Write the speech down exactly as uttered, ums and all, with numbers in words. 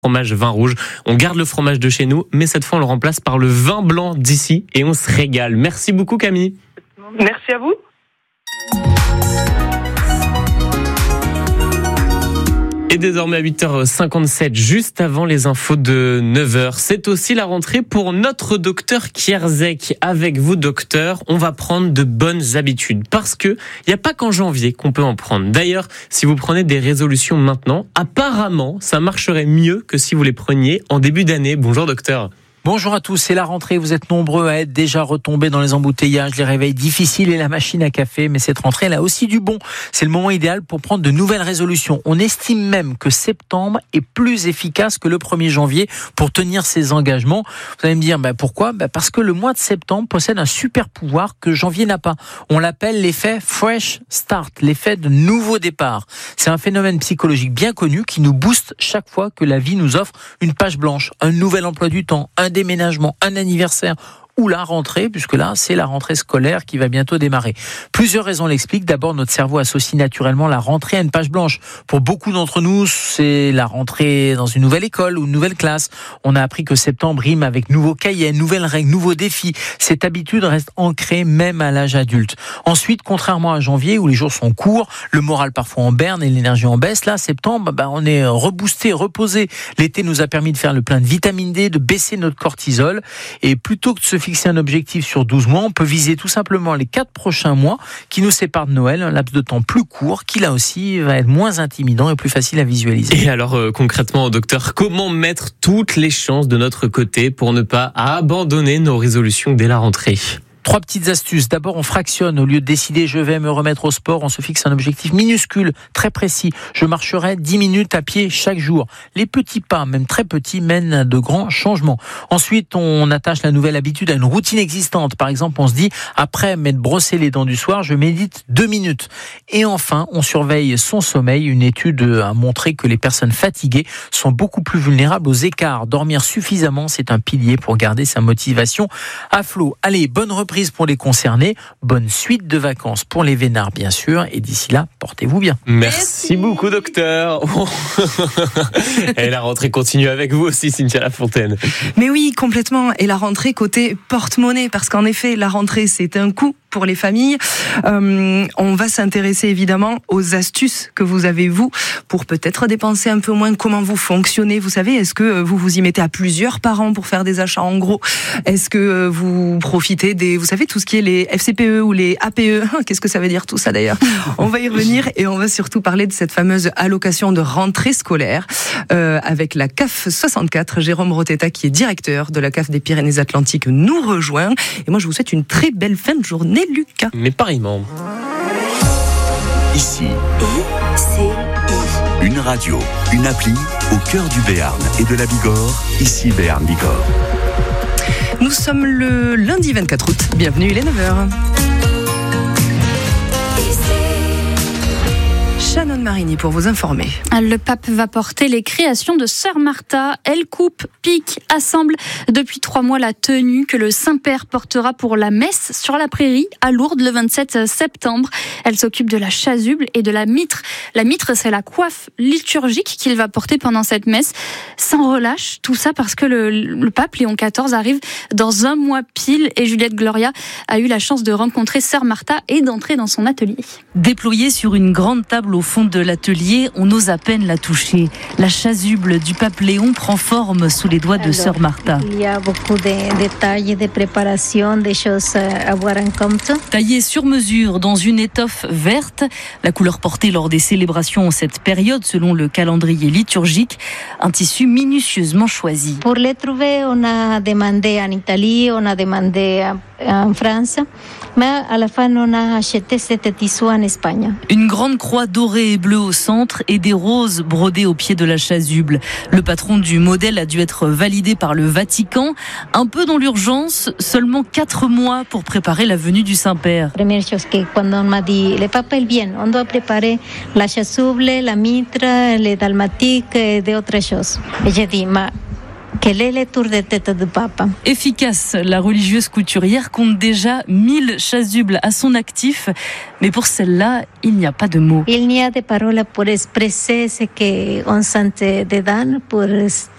fromage vin rouge. On garde le fromage de chez nous, mais cette fois on le remplace par le vin blanc d'ici et on se régale. Merci beaucoup Camille. Merci à vous. Et désormais à huit heures cinquante-sept, juste avant les infos de neuf heures, c'est aussi la rentrée pour notre docteur Kierzek. Avec vous docteur, on va prendre de bonnes habitudes parce que il n'y a pas qu'en janvier qu'on peut en prendre. D'ailleurs, si vous prenez des résolutions maintenant, apparemment, ça marcherait mieux que si vous les preniez en début d'année. Bonjour docteur. Bonjour à tous, c'est la rentrée, vous êtes nombreux à être déjà retombés dans les embouteillages, les réveils difficiles et la machine à café, mais cette rentrée elle a aussi du bon. C'est le moment idéal pour prendre de nouvelles résolutions. On estime même que septembre est plus efficace que le premier janvier pour tenir ses engagements. Vous allez me dire, bah pourquoi bah Parce que le mois de septembre possède un super pouvoir que janvier n'a pas. On l'appelle l'effet Fresh Start, l'effet de nouveau départ. C'est un phénomène psychologique bien connu qui nous booste chaque fois que la vie nous offre une page blanche, un nouvel emploi du temps, un déménagement, un anniversaire ou la rentrée, puisque là, c'est la rentrée scolaire qui va bientôt démarrer. Plusieurs raisons l'expliquent. D'abord, notre cerveau associe naturellement la rentrée à une page blanche. Pour beaucoup d'entre nous, c'est la rentrée dans une nouvelle école ou une nouvelle classe. On a appris que septembre rime avec nouveaux cahiers, nouvelles règles, nouveaux défis. Cette habitude reste ancrée même à l'âge adulte. Ensuite, contrairement à janvier, où les jours sont courts, le moral parfois en berne et l'énergie en baisse, là, septembre, bah, on est reboosté, reposé. L'été nous a permis de faire le plein de vitamine D, de baisser notre cortisol. Et plutôt que de se fixer un objectif sur douze mois, on peut viser tout simplement les quatre prochains mois qui nous séparent de Noël, un laps de temps plus court qui là aussi va être moins intimidant et plus facile à visualiser. Et alors euh, concrètement, docteur, comment mettre toutes les chances de notre côté pour ne pas abandonner nos résolutions dès la rentrée ? Trois petites astuces. D'abord, on fractionne. Au lieu de décider je vais me remettre au sport, on se fixe un objectif minuscule, très précis. Je marcherai dix minutes à pied chaque jour. Les petits pas, même très petits, mènent à de grands changements. Ensuite, on attache la nouvelle habitude à une routine existante. Par exemple, on se dit, après m'être brossé les dents du soir, je médite deux minutes. Et enfin, on surveille son sommeil. Une étude a montré que les personnes fatiguées sont beaucoup plus vulnérables aux écarts. Dormir suffisamment, c'est un pilier pour garder sa motivation à flot. Allez, bonne reprise pour les concernés, bonne suite de vacances pour les vénards bien sûr, et d'ici là, portez-vous bien. Merci, Merci. beaucoup docteur. Et la rentrée continue avec vous aussi Cynthia Lafontaine. Mais oui, complètement, et la rentrée côté porte-monnaie, parce qu'en effet, la rentrée c'est un coût pour les familles. Euh, on va s'intéresser évidemment aux astuces que vous avez, vous, pour peut-être dépenser un peu moins. Comment vous fonctionnez? Vous savez, est-ce que vous vous y mettez à plusieurs par an pour faire des achats en gros? Est-ce que vous profitez des, vous savez, tout ce qui est les F C P E ou les A P E? Qu'est-ce que ça veut dire tout ça d'ailleurs? On va y revenir et on va surtout parler de cette fameuse allocation de rentrée scolaire euh, avec la C A F soixante-quatre. Jérôme Rotetta, qui est directeur de la C A F des Pyrénées-Atlantiques, nous rejoint. Et moi, je vous souhaite une très belle fin de journée, Lucas. Mais pareillement. Ici, I C I. Une radio, une appli au cœur du Béarn et de la Bigorre. Ici Béarn Bigorre. Nous sommes le lundi vingt-quatre août. Bienvenue, il est neuf heures. Shannon Marini pour vous informer. Le pape va porter les créations de Sœur Martha. Elle coupe, pique, assemble depuis trois mois la tenue que le Saint-Père portera pour la messe sur la prairie à Lourdes le vingt-sept septembre. Elle s'occupe de la chasuble et de la mitre. La mitre, c'est la coiffe liturgique qu'il va porter pendant cette messe. Sans relâche, tout ça parce que le, le pape Léon quatorze arrive dans un mois pile et Juliette Gloria a eu la chance de rencontrer Sœur Martha et d'entrer dans son atelier. Déployée sur une grande table au fond de l'atelier, on ose à peine la toucher. La chasuble du pape Léon prend forme sous les doigts de Sœur Martha. Il y a beaucoup de détails, de préparation, des choses à avoir en compte. Taillée sur mesure dans une étoffe verte, la couleur portée lors des célébrations en cette période selon le calendrier liturgique, un tissu minutieusement choisi. Pour les trouver, on a demandé en Italie, on a demandé en France, mais à la fin on a acheté cet tissu en Espagne. Une grande croix dorée et bleue au centre et des roses brodées au pied de la chasuble. Le patron du modèle a dû être validé par le Vatican. Un peu dans l'urgence, seulement quatre mois pour préparer la venue du Saint-Père. La première chose que quand on m'a dit, le papa il vient, on doit préparer la chasuble, la mitre, les dalmatiques et d'autres choses. Et j'ai dit, ma quel est le tour de tête du pape? Efficace, la religieuse couturière compte déjà mille chasubles à son actif, mais pour celle-là, il n'y a pas de mots. Il n'y a de paroles pour exprimer ce qu'on sent dedans, pour